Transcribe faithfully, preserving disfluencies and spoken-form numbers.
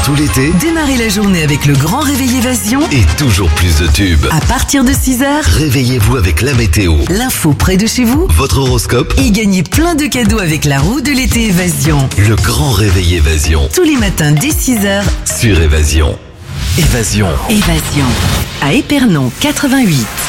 tout l'été, Démarrez la journée avec le grand réveil Évasion. et toujours plus de tubes. À partir de six heures, Réveillez-vous avec la météo, l'info près de chez vous. votre horoscope, Et gagnez plein de cadeaux avec la roue de l'été Évasion. le grand réveil Évasion Tous les matins dès six heures, sur Évasion. Évasion. Évasion. À Épernon quatre-vingt-huit.